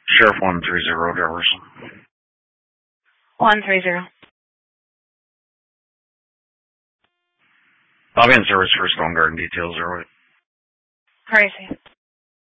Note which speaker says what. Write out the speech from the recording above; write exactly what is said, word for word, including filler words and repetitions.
Speaker 1: Sheriff one three zero, Jefferson.
Speaker 2: one three zero.
Speaker 1: I'll be in service for Stone Garden details, or what?
Speaker 2: Crazy.